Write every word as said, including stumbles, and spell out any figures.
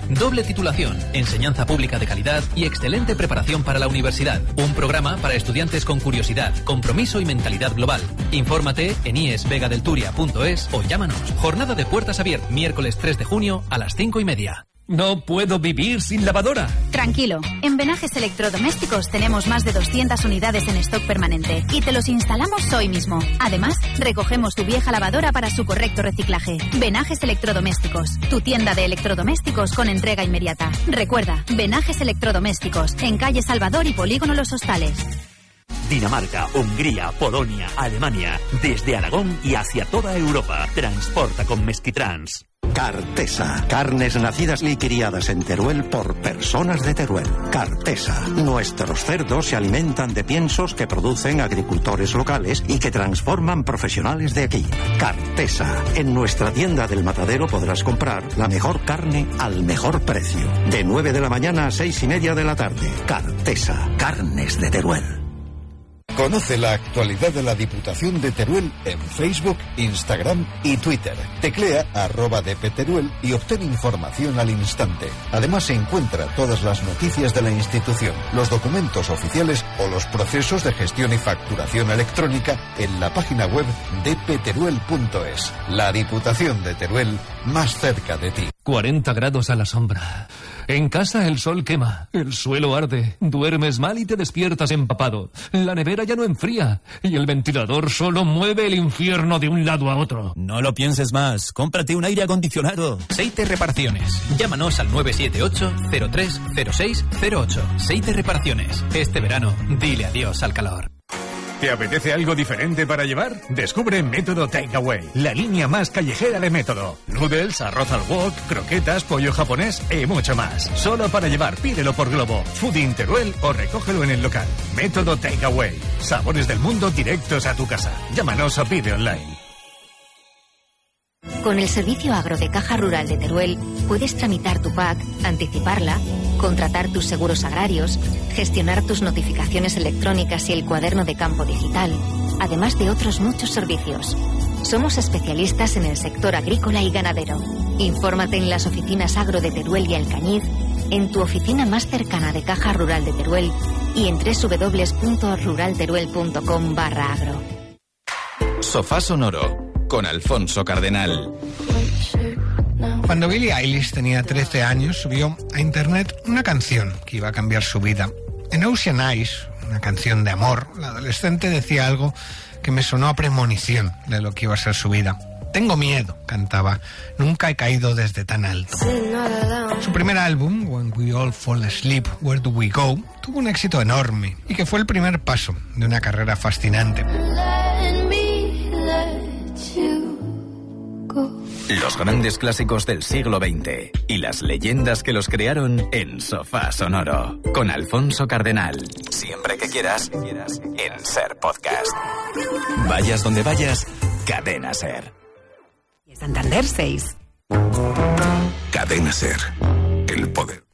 Doble titulación, enseñanza pública de calidad y excelente preparación para la universidad. Un programa para estudiantes con curiosidad, compromiso y mentalidad global. Infórmate en i e s vega del turia punto es o llámanos. Jornada de puertas abiertas, miércoles tres de junio a las cinco y media. No puedo vivir sin lavadora. Tranquilo, en Venajes Electrodomésticos tenemos más de doscientas unidades en stock permanente y te los instalamos hoy mismo. Además, recogemos tu vieja lavadora para su correcto reciclaje. Venajes Electrodomésticos, tu tienda de electrodomésticos con entrega inmediata. Recuerda, Venajes Electrodomésticos, en calle Salvador y Polígono Los Hostales. Dinamarca, Hungría, Polonia, Alemania, desde Aragón y hacia toda Europa. Transporta con Meskitrans. Cartesa. Carnes nacidas y criadas en Teruel por personas de Teruel. Cartesa. Nuestros cerdos se alimentan de piensos que producen agricultores locales y que transforman profesionales de aquí. Cartesa. En nuestra tienda del Matadero podrás comprar la mejor carne al mejor precio. De nueve de la mañana a seis y media de la tarde. Cartesa. Carnes de Teruel. Conoce la actualidad de la Diputación de Teruel en Facebook, Instagram y Twitter. Teclea arroba dpteruel y obtén información al instante. Además encuentra todas las noticias de la institución, los documentos oficiales o los procesos de gestión y facturación electrónica en la página web d p teruel punto es. La Diputación de Teruel, más cerca de ti. cuarenta grados a la sombra. En casa el sol quema, el suelo arde, duermes mal y te despiertas empapado. La nevera ya no enfría y el ventilador solo mueve el infierno de un lado a otro. No lo pienses más, cómprate un aire acondicionado. Seite Reparaciones. Llámanos al nueve siete ocho cero tres cero seis cero ocho. Seite Reparaciones. Este verano, dile adiós al calor. ¿Te apetece algo diferente para llevar? Descubre Método Takeaway, la línea más callejera de Método. Noodles, arroz al wok, croquetas, pollo japonés y mucho más. Solo para llevar, pídelo por Globo, Fooding Teruel o recógelo en el local. Método Takeaway. Sabores del mundo directos a tu casa. Llámanos o pide online. Con el servicio agro de Caja Rural de Teruel puedes tramitar tu P A C, anticiparla, contratar tus seguros agrarios, gestionar tus notificaciones electrónicas y el cuaderno de campo digital, además de otros muchos servicios. Somos especialistas en el sector agrícola y ganadero. Infórmate en las oficinas agro de Teruel y Alcañiz, en tu oficina más cercana de Caja Rural de Teruel y en doble u doble u doble u punto ruralteruel punto com barra agro. Sofá Sonoro con Alfonso Cardenal. Cuando Billie Eilish tenía trece años, subió a internet una canción que iba a cambiar su vida. En Ocean Eyes, una canción de amor, la adolescente decía algo que me sonó a premonición de lo que iba a ser su vida. Tengo miedo, cantaba, nunca he caído desde tan alto. Su primer álbum, When We All Fall Asleep, Where Do We Go, tuvo un éxito enorme y que fue el primer paso de una carrera fascinante. Los grandes clásicos del siglo veinte y las leyendas que los crearon en Sofá Sonoro con Alfonso Cardenal. Siempre que quieras, en Ser Podcast. Vayas donde vayas, Cadena Ser. Santander seis. Cadena Ser. El poder.